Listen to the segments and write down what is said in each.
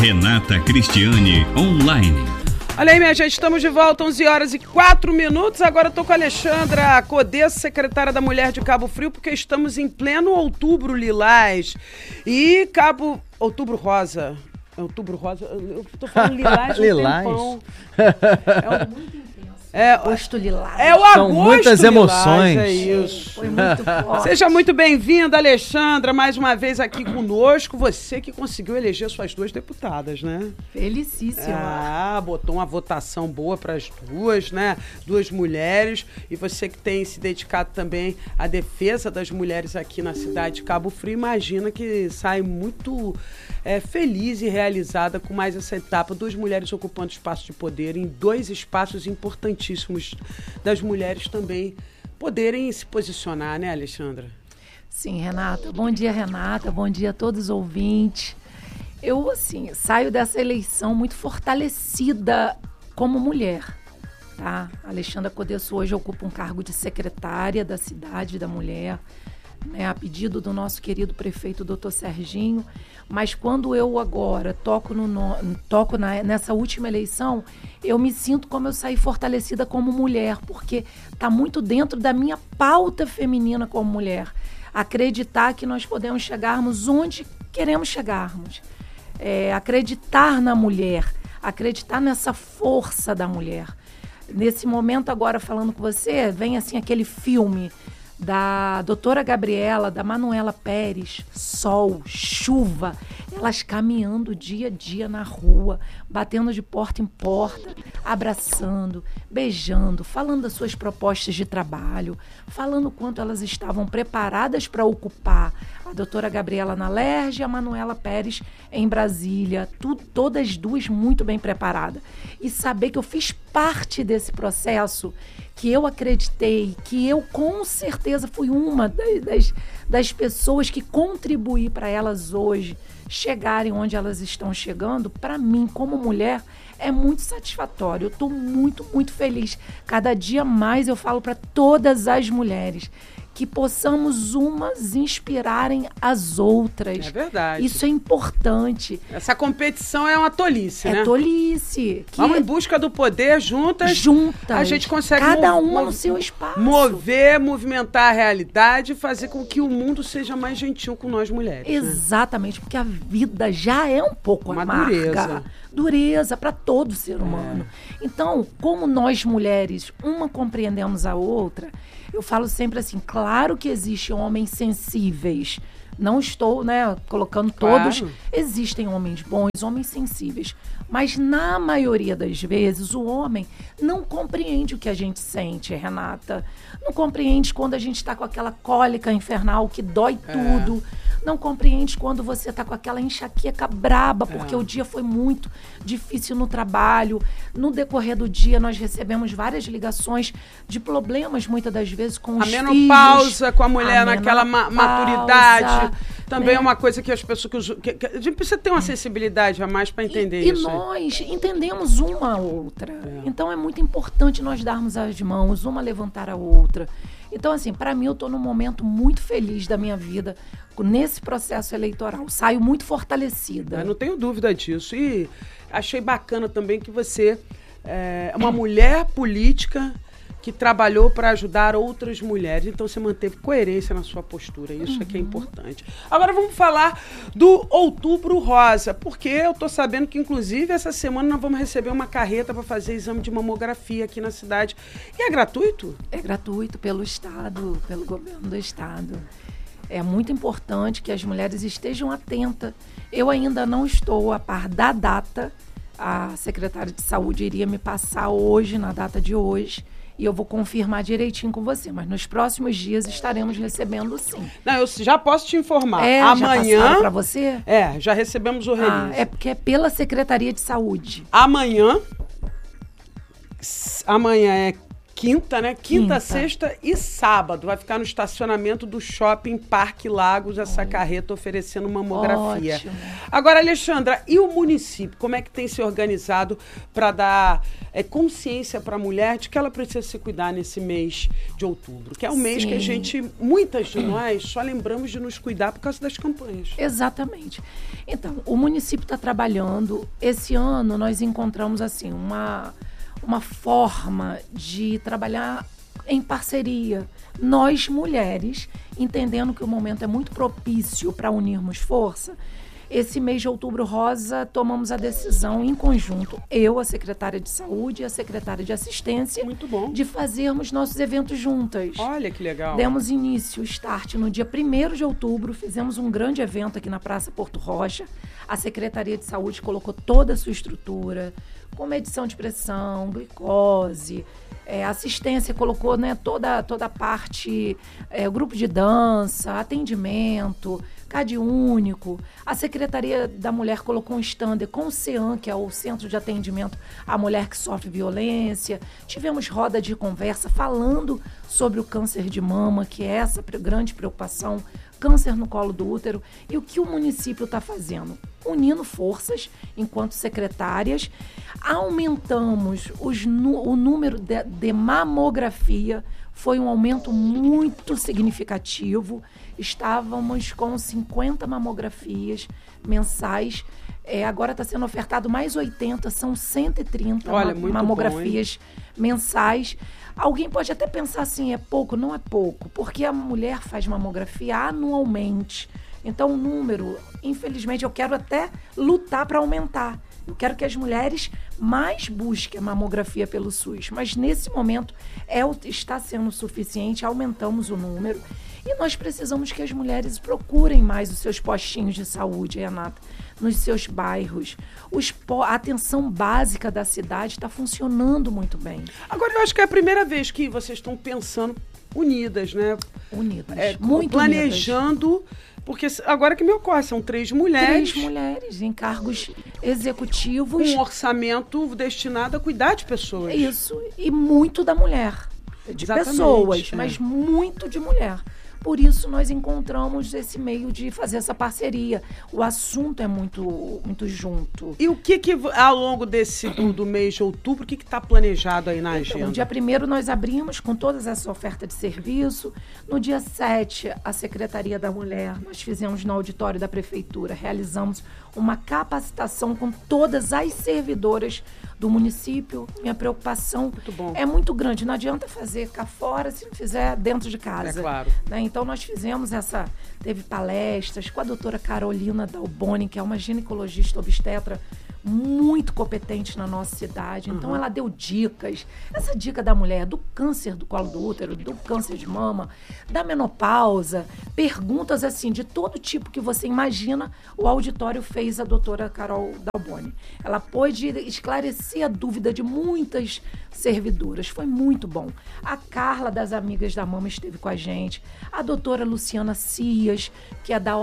Renata Cristiane Online. Olha aí, minha gente, estamos de volta, 11h04. Agora eu tô com a Alexandra Codê, secretária da Mulher de Cabo Frio, porque estamos em pleno outubro lilás e outubro rosa. É outubro rosa? Eu tô falando lilás há um tempão. Agosto lilás. É o São agosto muitas lilás, emoções. é isso. Foi muito forte. Seja muito bem-vinda, Alexandra, mais uma vez aqui conosco. Você que conseguiu eleger suas 2 deputadas, né? Felicíssima. Botou uma votação boa para as duas, né? 2 mulheres. E você que tem se dedicado também à defesa das mulheres aqui na cidade de Cabo Frio, imagina que sai muito feliz e realizada com mais essa etapa. 2 mulheres ocupando espaço de poder em 2 espaços importantíssimos das mulheres também poderem se posicionar, né, Alexandra? Sim, Renata. Bom dia, Renata. Bom dia a todos os ouvintes. Eu, saio dessa eleição muito fortalecida como mulher, tá? A Alexandra Codê hoje ocupa um cargo de secretária da Cidade da Mulher, né, a pedido do nosso querido prefeito, doutor Serginho. Mas quando eu agora toco nessa última eleição, eu me sinto como eu saí fortalecida como mulher, porque está muito dentro da minha pauta feminina como mulher. Acreditar que nós podemos chegarmos onde queremos chegarmos. Acreditar na mulher, acreditar nessa força da mulher. Nesse momento agora falando com você, vem aquele filme da doutora Gabriela, da Manuela Pérez, sol, chuva, elas caminhando dia a dia na rua, batendo de porta em porta, abraçando, beijando, falando das suas propostas de trabalho, falando o quanto elas estavam preparadas para ocupar. A doutora Gabriela na Lerge e a Manuela Pérez em Brasília, todas duas muito bem preparadas. E saber que eu fiz parte desse processo, que eu acreditei, que eu com certeza fui uma das pessoas que contribuí para elas hoje chegarem onde elas estão chegando, para mim, como mulher, é muito satisfatório. Eu estou muito, muito feliz. Cada dia mais eu falo para todas as mulheres que possamos umas inspirarem as outras. É verdade. Isso é importante. Essa competição é uma tolice, né? É tolice. Vamos em busca do poder juntas. A gente consegue cada uma no seu espaço. Movimentar a realidade e fazer com que o mundo seja mais gentil com nós mulheres. Exatamente, né? Porque a vida já é um pouco uma amarga. Dureza para todo ser humano. Então, como nós mulheres, uma compreendemos a outra, eu falo sempre assim, claro que existem homens sensíveis. Não estou, colocando todos. Existem homens bons, homens sensíveis. Mas na maioria das vezes o homem não compreende o que a gente sente, Renata. Não compreende quando a gente está com aquela cólica infernal que dói tudo. Não compreende quando você está com aquela enxaqueca braba, porque o dia foi muito difícil no trabalho. No decorrer do dia, nós recebemos várias ligações de problemas, muitas das vezes, com os filhos. A menopausa com a mulher naquela maturidade. Também é uma coisa que as pessoas... a gente precisa ter uma sensibilidade a mais para entender isso. E nós entendemos uma a outra. Então, é muito importante nós darmos as mãos, uma levantar a outra. Então, para mim, eu estou num momento muito feliz da minha vida nesse processo eleitoral. Saio muito fortalecida. Eu não tenho dúvida disso. E achei bacana também que você é uma mulher política que trabalhou para ajudar outras mulheres. Então, você manteve coerência na sua postura. Isso é que é importante. Agora, vamos falar do Outubro Rosa, porque eu estou sabendo que, inclusive, essa semana nós vamos receber uma carreta para fazer exame de mamografia aqui na cidade. E é gratuito? É gratuito pelo Estado, pelo governo do Estado. É muito importante que as mulheres estejam atentas. Eu ainda não estou a par da data. A secretária de Saúde iria me passar hoje, na data de hoje, e eu vou confirmar direitinho com você. Mas nos próximos dias estaremos recebendo, sim. Não, eu já posso te informar. Amanhã... Já para você? Já recebemos o release. É porque é pela Secretaria de Saúde. Amanhã é Quinta, né? Quinta, sexta e sábado. Vai ficar no estacionamento do Shopping Parque Lagos, essa carreta oferecendo mamografia. Ótimo. Agora, Alexandra, e o município? Como é que tem se organizado para dar consciência para a mulher de que ela precisa se cuidar nesse mês de outubro? Que é um mês que a gente, muitas de nós, só lembramos de nos cuidar por causa das campanhas. Exatamente. Então, o município está trabalhando. Esse ano nós encontramos assim uma forma de trabalhar em parceria. Nós, mulheres, entendendo que o momento é muito propício para unirmos força, esse mês de Outubro Rosa tomamos a decisão em conjunto, eu, a secretária de Saúde e a secretária de Assistência, muito bom, de fazermos nossos eventos juntas. Olha que legal. Demos início, start, no dia 1º de outubro, fizemos um grande evento aqui na Praça Porto Rocha. A Secretaria de Saúde colocou toda a sua estrutura, com medição de pressão, glicose, assistência, colocou, né, toda a parte, grupo de dança, atendimento, CAD único. A Secretaria da Mulher colocou um stand com o CEAM, que é o Centro de Atendimento à Mulher que Sofre Violência. Tivemos roda de conversa falando sobre o câncer de mama, que é essa grande preocupação, câncer no colo do útero. E o que o município está fazendo? Unindo forças enquanto secretárias, aumentamos o número de mamografia, foi um aumento muito significativo. Estávamos com 50 mamografias mensais, agora está sendo ofertado mais 80, são 130 mamografias mensais. Alguém pode até pensar assim, é pouco? Não é pouco, porque a mulher faz mamografia anualmente. Então, o número, infelizmente, eu quero até lutar para aumentar. Eu quero que as mulheres mais busquem a mamografia pelo SUS. Mas, nesse momento, está sendo suficiente, aumentamos o número. E nós precisamos que as mulheres procurem mais os seus postinhos de saúde, Renata, nos seus bairros. A atenção básica da cidade está funcionando muito bem. Agora, eu acho que é a primeira vez que vocês estão pensando unidas, né? Unidas, muito planejando... Unidas. Porque agora que me ocorre, são 3 mulheres. 3 mulheres em cargos executivos. Com um orçamento destinado a cuidar de pessoas. Isso, e muito da mulher. De pessoas, mas muito de mulher. Por isso, nós encontramos esse meio de fazer essa parceria. O assunto é muito, muito junto. E o que ao longo do mês de outubro, o que está planejado aí na agenda? No dia 1º, nós abrimos com todas essas ofertas de serviço. No dia 7, a Secretaria da Mulher, nós fizemos no auditório da Prefeitura, realizamos uma capacitação com todas as servidoras do município. Minha preocupação é muito grande. Não adianta fazer cá fora se não fizer dentro de casa. É claro. Né? Então, nós fizemos teve palestras com a doutora Carolina Dalboni, que é uma ginecologista obstetra muito competente na nossa cidade. Então, ela deu dicas. Essa dica da mulher, do câncer do colo do útero, do câncer de mama, da menopausa, perguntas assim, de todo tipo que você imagina, o auditório fez a doutora Carol Dalboni. Ela pôde esclarecer a dúvida de muitas servidoras. Foi muito bom. A Carla, das Amigas da Mama, esteve com a gente. A doutora Luciana Cias, que é da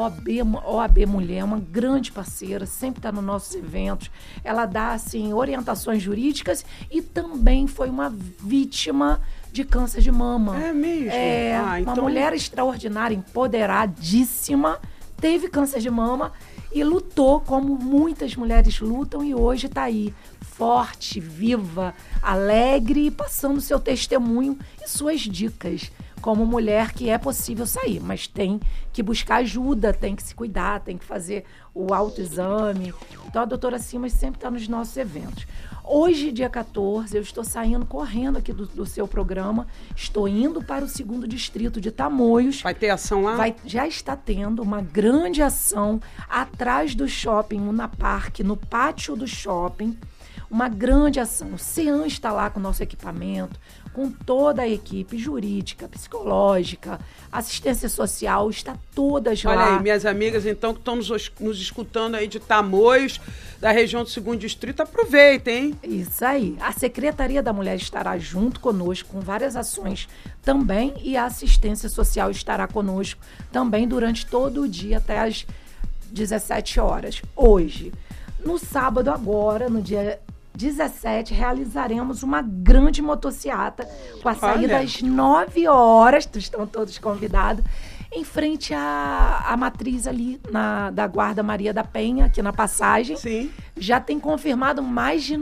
OAB Mulher, uma grande parceira, sempre está nos nossos eventos. Ela dá, assim, orientações jurídicas e também foi uma vítima de câncer de mama. É mesmo? Uma mulher extraordinária, empoderadíssima, teve câncer de mama e lutou como muitas mulheres lutam e hoje está aí, forte, viva, alegre, passando seu testemunho e suas dicas. Como mulher que é possível sair, mas tem que buscar ajuda, tem que se cuidar, tem que fazer o autoexame. Então, a doutora Simas sempre está nos nossos eventos. Hoje, dia 14, eu estou saindo correndo aqui do seu programa, estou indo para o 2º distrito de Tamoios. Vai ter ação lá? Já está tendo uma grande ação atrás do shopping, no parque, no pátio do shopping. Uma grande ação. O CEAM está lá com o nosso equipamento, com toda a equipe jurídica, psicológica, assistência social, está todas lá. Olha aí, minhas amigas, então, que estão nos escutando aí de Tamoios, da região do 2º Distrito, aproveitem, hein? Isso aí. A Secretaria da Mulher estará junto conosco com várias ações também e a assistência social estará conosco também durante todo o dia até às 17 horas. Hoje, no sábado agora, no dia 17, realizaremos uma grande motociata com a saída às 9 horas, estão todos convidados, em frente à matriz ali da Guarda Maria da Penha, aqui na Passagem. Sim. Já tem confirmado mais de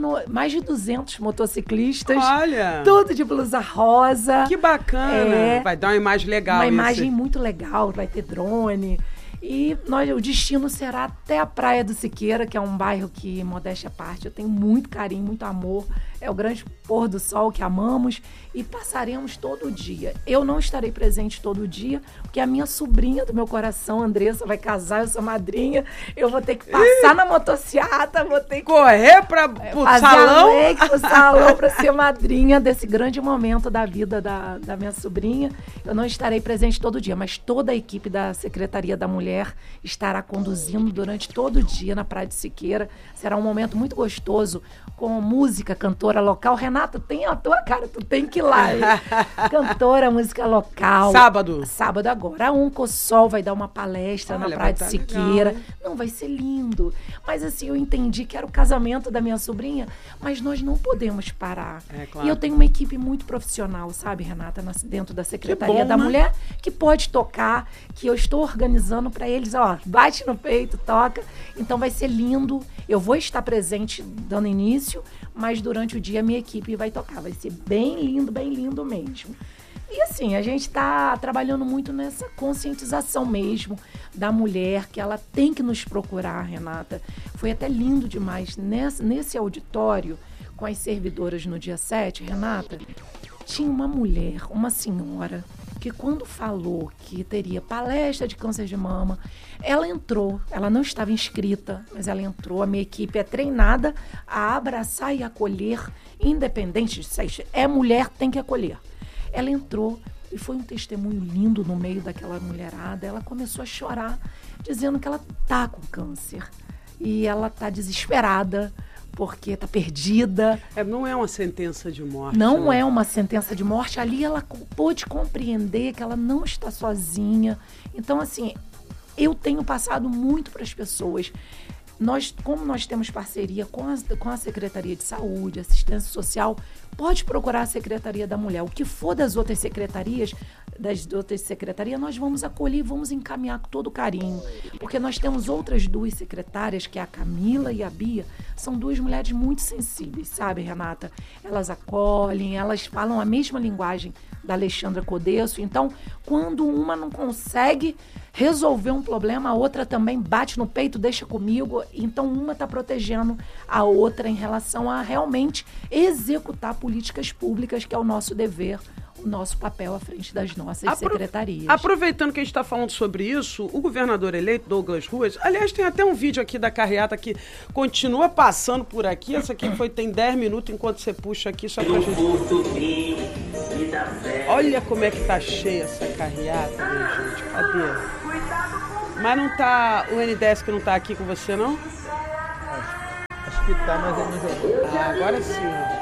200 motociclistas. Olha! Tudo de blusa rosa. Que bacana! Vai dar uma imagem legal. Uma imagem muito legal, vai ter drone. E o destino será até a Praia do Siqueira, que é um bairro que, modéstia à parte, eu tenho muito carinho, muito amor. É o grande pôr do sol que amamos e passaremos todo dia. Eu não estarei presente todo dia, porque a minha sobrinha do meu coração, Andressa, vai casar, eu sou madrinha. Eu vou ter que passar na motociata, vou ter que correr pro salão. Pro salão para ser madrinha desse grande momento da vida da minha sobrinha. Eu não estarei presente todo dia, mas toda a equipe da Secretaria da Mulher estará conduzindo durante todo o dia na Praia de Siqueira. Será um momento muito gostoso, com música, cantora local. Renata, tem a tua cara, tu tem que ir lá. Cantora, música local. Sábado agora. A Oncosol vai dar uma palestra na Praia de Siqueira. Legal, não, vai ser lindo. Mas assim, eu entendi que era o casamento da minha sobrinha, mas nós não podemos parar. Claro. E eu tenho uma equipe muito profissional, sabe, Renata, dentro da Secretaria da Mulher, que pode tocar, que eu estou organizando para eles, bate no peito, toca. Então vai ser lindo. Eu vou estar presente dando início, mas durante o dia a minha equipe vai tocar. Vai ser bem lindo mesmo. E assim, a gente está trabalhando muito nessa conscientização mesmo da mulher, que ela tem que nos procurar, Renata. Foi até lindo demais. Nesse auditório, com as servidoras no dia 7, Renata, tinha uma mulher, uma senhora, que quando falou que teria palestra de câncer de mama, ela entrou, ela não estava inscrita, mas ela entrou, a minha equipe é treinada a abraçar e acolher, independente de se é mulher, tem que acolher. Ela entrou e foi um testemunho lindo no meio daquela mulherada, ela começou a chorar, dizendo que ela tá com câncer e ela tá desesperada, porque está perdida. Não é uma sentença de morte. Não é uma sentença de morte. Ali ela pôde compreender que ela não está sozinha. Então, assim, eu tenho passado muito para as pessoas. Como nós temos parceria com a Secretaria de Saúde, Assistência Social, pode procurar a Secretaria da Mulher. O que for das outras secretarias, nós vamos acolher e vamos encaminhar com todo carinho. Porque nós temos outras duas secretárias, que é a Camila e a Bia, são duas mulheres muito sensíveis, sabe, Renata? Elas acolhem, elas falam a mesma linguagem da Alexandra Codesso. Então, quando uma não consegue resolver um problema, a outra também bate no peito, deixa comigo. Então, uma está protegendo a outra em relação a realmente executar políticas públicas, que é o nosso dever, o nosso papel à frente das nossas secretarias. Aproveitando que a gente está falando sobre isso, o governador eleito, Douglas Ruas, aliás, tem até um vídeo aqui da carreata que continua passando por aqui. Essa aqui tem 10 minutos enquanto você puxa aqui, só pra gente... Olha como é que tá cheia essa carreata, minha gente. Cadê? Mas não tá... O N10 que não tá aqui com você, não? Acho que tá, mas é agora sim,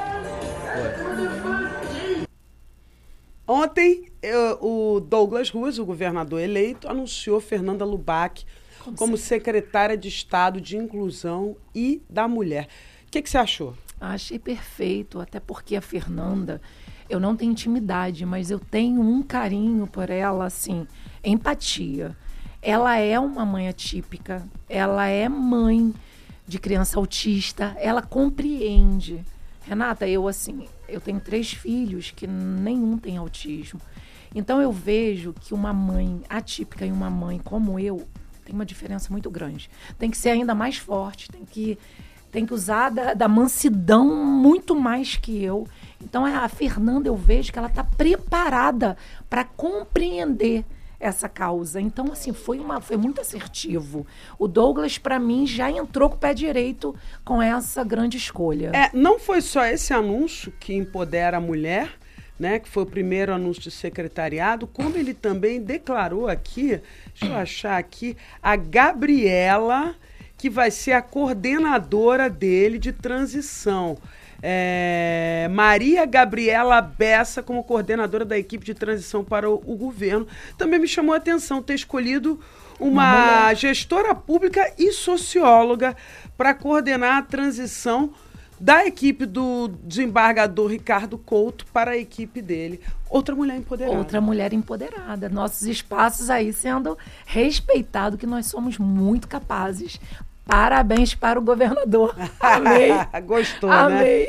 Ontem, o Douglas Ruas, o governador eleito, anunciou Fernanda Lubac como secretária de Estado de Inclusão e da Mulher. O que você achou? Achei perfeito, até porque a Fernanda, eu não tenho intimidade, mas eu tenho um carinho por ela, assim, empatia. Ela é uma mãe atípica, ela é mãe de criança autista, ela compreende. Renata, eu tenho 3 filhos que nenhum tem autismo. Então eu vejo que uma mãe atípica e uma mãe como eu tem uma diferença muito grande. Tem que ser ainda mais forte, tem que usar da mansidão muito mais que eu. Então a Fernanda, eu vejo que ela está preparada para compreender essa causa. Então, assim, foi muito assertivo. O Douglas, para mim, já entrou com o pé direito com essa grande escolha. Não foi só esse anúncio que empodera a mulher, né, que foi o primeiro anúncio de secretariado, como ele também declarou aqui, deixa eu achar aqui, a Gabriela, que vai ser a coordenadora dele de transição. Maria Gabriela Bessa como coordenadora da equipe de transição para o governo. Também me chamou a atenção ter escolhido uma gestora pública e socióloga para coordenar a transição da equipe do desembargador Ricardo Couto para a equipe dele. Outra mulher empoderada. Outra mulher empoderada. Nossos espaços aí sendo respeitados, que nós somos muito capazes. Parabéns para o governador. Amei. Gostou, Amei. né?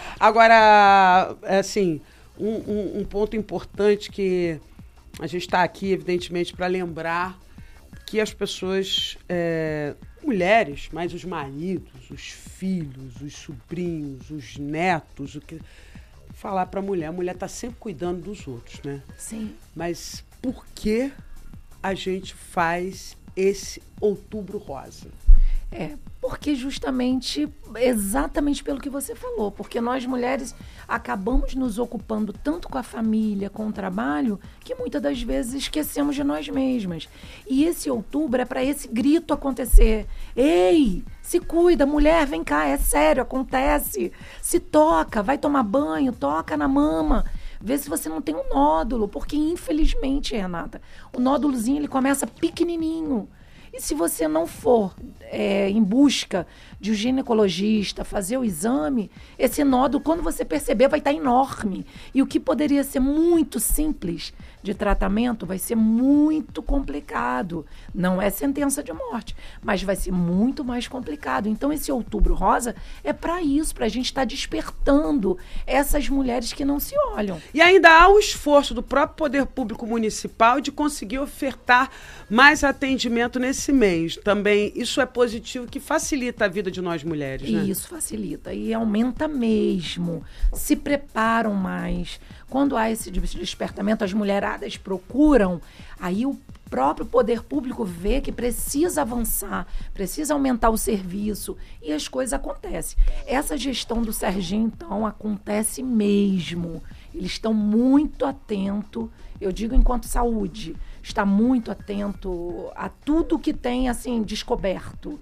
Agora, assim, um ponto importante que a gente está aqui, evidentemente, para lembrar que as pessoas, mulheres, mas os maridos, os filhos, os sobrinhos, os netos, falar para a mulher está sempre cuidando dos outros, né? Sim. Mas por que a gente faz esse Outubro Rosa? Porque exatamente pelo que você falou, porque nós mulheres acabamos nos ocupando tanto com a família, com o trabalho, que muitas das vezes esquecemos de nós mesmas. E esse outubro é para esse grito acontecer. Ei, se cuida, mulher, vem cá, é sério, acontece. Se toca, vai tomar banho, toca na mama. Vê se você não tem um nódulo, porque infelizmente, Renata, o nódulozinho ele começa pequenininho. E se você não for em busca de um ginecologista, fazer o exame, esse nódulo, quando você perceber, vai estar enorme. E o que poderia ser muito simples de tratamento vai ser muito complicado. Não é sentença de morte, mas vai ser muito mais complicado. Então, esse Outubro Rosa é para isso, para a gente estar despertando essas mulheres que não se olham. E ainda há o esforço do próprio Poder Público Municipal de conseguir ofertar mais atendimento nesse mês. Também isso é positivo, que facilita a vida de nós mulheres, né? Isso facilita e aumenta mesmo. Se preparam mais. Quando há esse despertamento, as mulheradas procuram, aí o próprio poder público vê que precisa avançar, precisa aumentar o serviço e as coisas acontecem. Essa gestão do Serginho, então, acontece mesmo. Eles estão muito atentos, eu digo enquanto saúde, está muito atento a tudo que tem, assim, descoberto.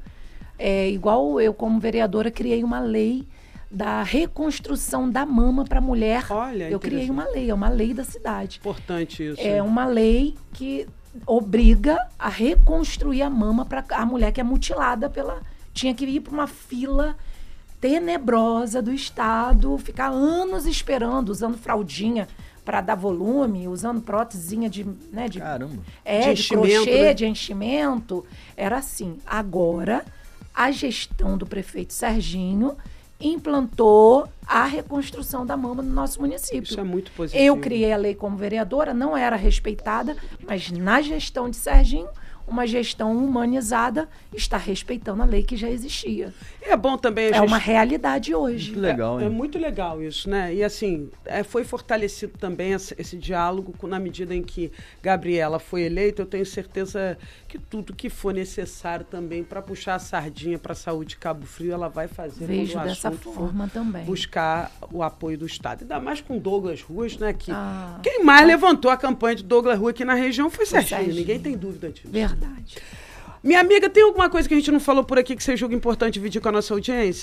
Igual eu, como vereadora, criei uma lei da reconstrução da mama para a mulher. Olha, eu criei uma lei, é uma lei da cidade. Importante isso. É uma lei que obriga a reconstruir a mama para a mulher que é mutilada tinha que ir para uma fila tenebrosa do Estado, ficar anos esperando, usando fraldinha para dar volume, usando prótesezinha de Caramba. de crochê, né? De enchimento. Era assim. Agora, a gestão do prefeito Serginho implantou a reconstrução da mama no nosso município. Isso é muito positivo. Eu criei a lei como vereadora, não era respeitada, mas na gestão de Serginho, uma gestão humanizada está respeitando a lei que já existia. E é bom também É uma realidade hoje. Muito legal, hein? É muito legal isso, né? E assim, foi fortalecido também esse diálogo na medida em que Gabriela foi eleita. Eu tenho certeza que tudo que for necessário também para puxar a sardinha para a saúde de Cabo Frio, ela vai fazer. Vejo dessa forma também. Buscar o apoio do Estado. Ainda mais com Douglas Ruas, né? Quem mais levantou a campanha de Douglas Ruas aqui na região foi Serginho. Ninguém tem dúvida disso. Verdade. Minha amiga, tem alguma coisa que a gente não falou por aqui que você julga importante dividir com a nossa audiência?